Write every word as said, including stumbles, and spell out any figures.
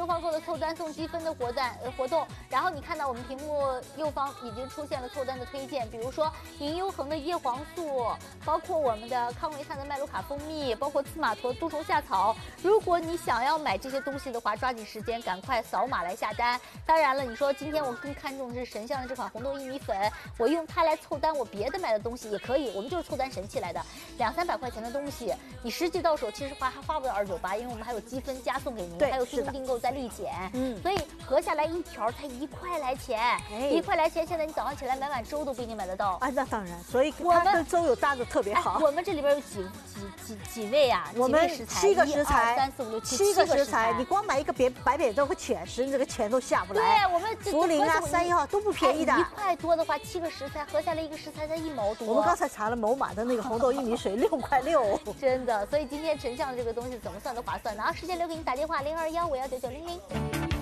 方购的凑单送积分的活单呃活动，然后你看到我们屏幕右方已经出现了凑单的推荐，比如说银优恒的叶黄素，包括我们的康维泰的麦卢卡蜂蜜，包括刺马驼杜虫夏草。如果你想要买这些东西的话，抓紧时间，赶快扫码来下单。当然了，你说今天我更看重的是神象的这款红豆薏米粉，我用它来凑单，我别的买的东西也可以，我们就是凑单神器来的，两三百块钱的东西，你实际到手其实花还花不到二九八，因为我们还有积分加送给您，还有自动订购再立减，嗯，所以合下来一条才一块来钱，哎、一块来钱，现在你早上起来买碗粥都不一定买得到啊，那当然，所以它跟粥有搭的特别好。 哎、我们这里边有几几几几味啊？ 我们七个食材，三四五六七七个食材，你光买一个别白扁豆和浅食，你这个钱都下不来。 对，我们茯苓啊、山药都不便宜的， 一块多的话，七个食材合下来一个食材才一毛多。 我们刚才查了某马的那个红豆薏米水六块六， 真的。所以今天陈酱的这个东西怎么算都划算的啊！时间留给你打电话零二幺五幺九九零零。